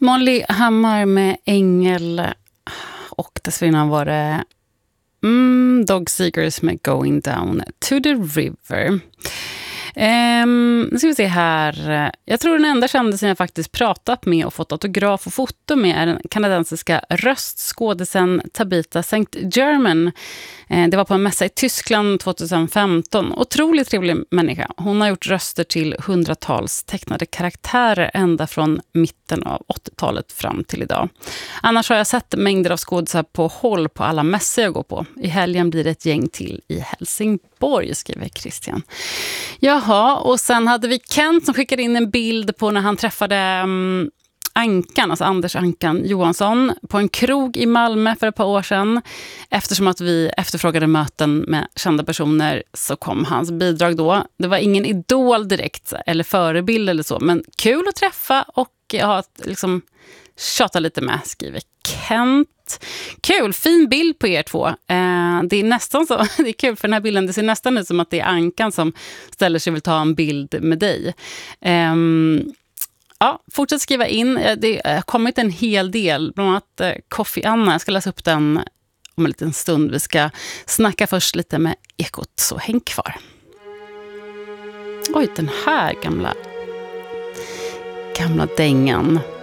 Molly Hammar med Ängel, och dessförinnan var det Dog Seekers med Going Down to the River. Nu ska vi se här. Jag tror den enda kändisen jag faktiskt pratat med och fått autograf och foto med är den kanadensiska röstskådisen Tabitha St. German. Det var på en mässa i Tyskland 2015. Otroligt trevlig människa. Hon har gjort röster till hundratals tecknade karaktärer ända från mitten av 80-talet fram till idag. Annars har jag sett mängder av skådisar på håll på alla mässor jag går på. I helgen blir det ett gäng till i Helsingborg, skriver Christian. Jaha, och sen hade vi Kent som skickade in en bild på när han träffade Ankan, alltså Anders Ankan Johansson, på en krog i Malmö för ett par år sedan. Eftersom att vi efterfrågade möten med kända personer så kom hans bidrag då. Det var ingen idol direkt eller förebild eller så, men kul att träffa och ha liksom tjata lite med, skriver Kent. Kul, fin bild på er två. Det är nästan så, det är kul för den här bilden, det ser nästan ut som att det är Ankan som ställer sig och vill ta en bild med dig. Ja, fortsätt skriva in. Det har kommit en hel del, bland annat Coffee Anna. Jag ska läsa upp den om en liten stund. Vi ska snacka först lite med Ekot, så häng kvar. Oj, den här gamla dängan.